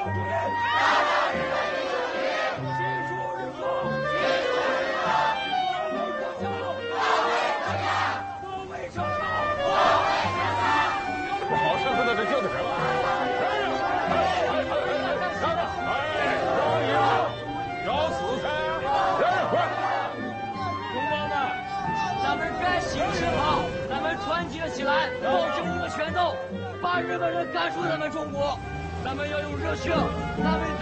团结起来，抱正一个拳头，把日本人赶出咱们中国。咱们要用热血，咱们。